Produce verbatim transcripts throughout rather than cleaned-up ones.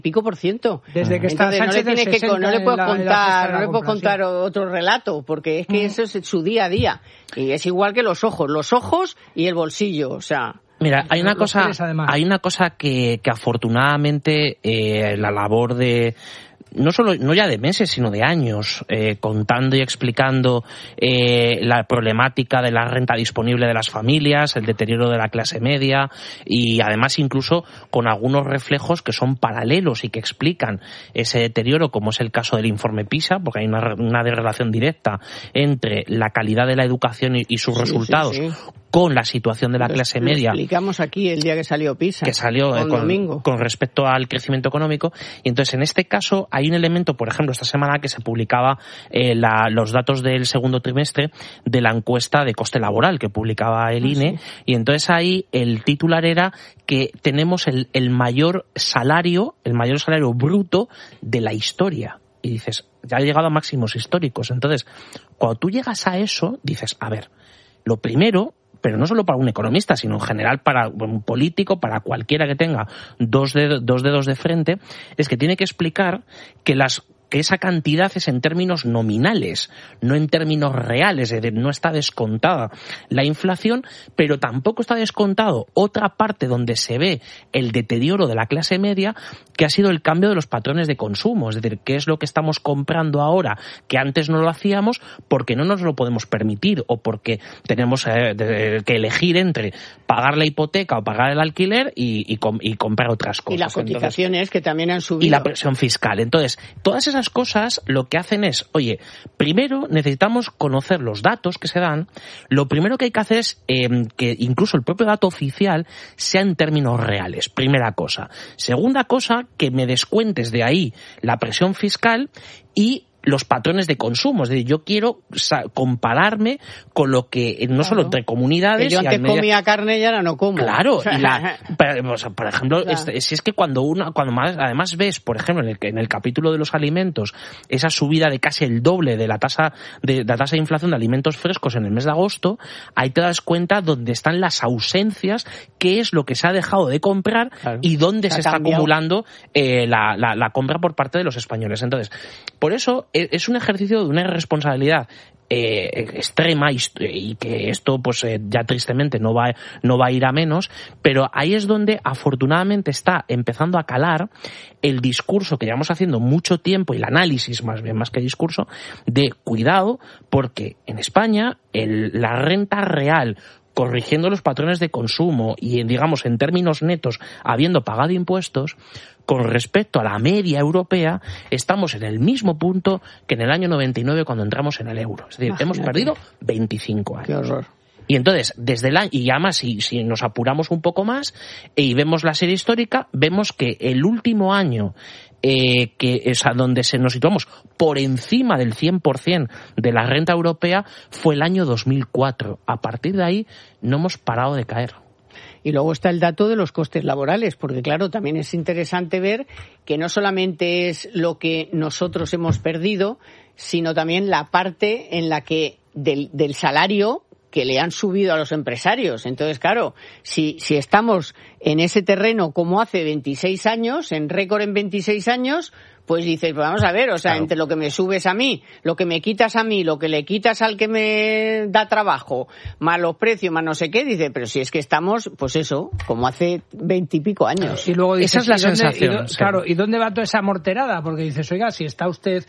pico por ciento. Desde que está Entonces, Sánchez no le tienes que, no le puedes la, contar, la no le puedes contar sí. otro relato, porque es que mm. eso es su día a día. Y es igual que los ojos, los ojos y el bolsillo, o sea. Mira, hay una cosa, hay una cosa que, que afortunadamente eh, la labor de no solo no ya de meses sino de años eh, contando y explicando eh, la problemática de la renta disponible de las familias, el deterioro de la clase media y además incluso con algunos reflejos que son paralelos y que explican ese deterioro, como es el caso del informe PISA, porque hay una, una relación directa entre la calidad de la educación y, y sus sí, resultados sí, sí. con la situación de la lo, clase lo media. Explicamos aquí el día que salió PISA. Que salió eh, con, con respecto al crecimiento económico. Y entonces, en este caso, hay un elemento, por ejemplo, esta semana que se publicaba eh, la, los datos del segundo trimestre de la encuesta de coste laboral que publicaba el ah, I N E. Sí. Y entonces ahí el titular era que tenemos el, el mayor salario, el mayor salario bruto de la historia. Y dices, ya ha llegado a máximos históricos. Entonces, cuando tú llegas a eso, dices, a ver, lo primero, pero no solo para un economista, sino en general para un político, para cualquiera que tenga dos dedos, dos dedos de frente, es que tiene que explicar que las que esa cantidad es en términos nominales, no en términos reales, es decir, no está descontada la inflación, pero tampoco está descontado otra parte donde se ve el deterioro de la clase media, que ha sido el cambio de los patrones de consumo, es decir, qué es lo que estamos comprando ahora que antes no lo hacíamos porque no nos lo podemos permitir o porque tenemos eh, de, que elegir entre pagar la hipoteca o pagar el alquiler y, y, y comprar otras cosas. Y las cotizaciones Entonces, que también han subido. Y la presión fiscal. Entonces, todas esas cosas lo que hacen es, oye, primero necesitamos conocer los datos que se dan. Lo primero que hay que hacer es eh, que incluso el propio dato oficial sea en términos reales. Primera cosa. Segunda cosa, que me descuentes de ahí la presión fiscal y los patrones de consumo. Es decir, yo quiero compararme con lo que, no claro. solo entre comunidades... Que yo antes media... comía carne y ahora no como. Claro. Y la, o sea, por ejemplo, claro. este, si es que cuando uno, cuando más, además ves, por ejemplo, en el, en el capítulo de los alimentos, esa subida de casi el doble de la tasa de, de la tasa de inflación de alimentos frescos en el mes de agosto, ahí te das cuenta dónde están las ausencias, qué es lo que se ha dejado de comprar claro. y dónde se, se está cambiado. acumulando eh, la, la, la compra por parte de los españoles. Entonces, por eso es un ejercicio de una responsabilidad eh, extrema y, y que esto pues eh, ya tristemente no va no va a ir a menos, pero ahí es donde afortunadamente está empezando a calar el discurso que llevamos haciendo mucho tiempo y el análisis más bien más que discurso de cuidado porque en España el, la renta real corrigiendo los patrones de consumo y digamos en términos netos habiendo pagado impuestos con respecto a la media europea, estamos en el mismo punto que en el año noventa y nueve cuando entramos en el euro. Es decir, Imagínate. hemos perdido veinticinco años. Qué horror. Y entonces, desde el año, y además, si, si nos apuramos un poco más y vemos la serie histórica, vemos que el último año eh, que es a donde se nos situamos por encima del cien por ciento de la renta europea fue el año dos mil cuatro. A partir de ahí no hemos parado de caer. Y luego está el dato de los costes laborales, porque claro, también es interesante ver que no solamente es lo que nosotros hemos perdido, sino también la parte en la que del, del salario que le han subido a los empresarios. Entonces, claro, si, si estamos en ese terreno como hace veintiséis años, en récord en veintiséis años, pues dices, pues vamos a ver, o sea, claro. entre lo que me subes a mí, lo que me quitas a mí, lo que le quitas al que me da trabajo, más los precios, más no sé qué, dice, pero si es que estamos, pues eso, como hace veintipico años. Y luego dices, esa es la ¿y dónde, sensación. Y do, sí. Claro, ¿y dónde va toda esa morterada? Porque dices, oiga, si está usted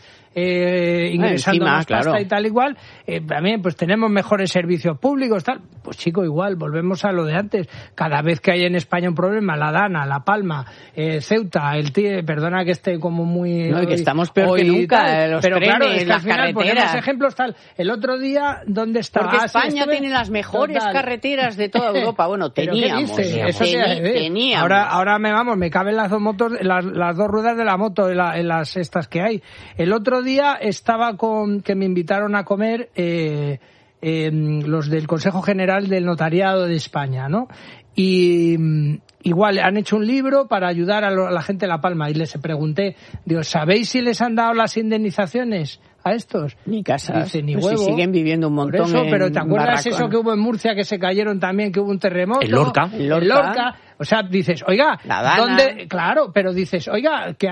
eh, ingresando Encima, más pasta claro. y tal igual, eh, también pues tenemos mejores servicios públicos, tal. Pues chico, igual, volvemos a lo de antes. Cada vez que hay en España un problema, La Dana, La Palma, eh, Ceuta, el tío, perdona que esté como muy... No, que estamos peor que nunca, tal, los pero trenes, claro, es que las al final carreteras. Ponemos ejemplos tal. El otro día, ¿dónde estaba? Porque ah, España sí, estuve... tiene las mejores Total. carreteras de toda Europa. Bueno, teníamos. ¿Pero Eso Tení, teníamos. Ahora, ahora me vamos, me caben las dos motos, las, las dos ruedas de la moto en, la, en las estas que hay. El otro día estaba con que me invitaron a comer eh, eh, los del Consejo General del Notariado de España, ¿no? Y igual han hecho un libro para ayudar a, lo, a la gente de La Palma y les pregunté, digo, ¿sabéis si les han dado las indemnizaciones a estos? Ni casas. Dice, ni pues huevo. Si siguen viviendo un montón. Por eso, pero ¿te acuerdas Barracón? Eso que hubo en Murcia, que se cayeron también, que hubo un terremoto? En Lorca. En Lorca. En Lorca. O sea, dices, oiga, La Dana. ¿dónde? Claro, pero dices, oiga, que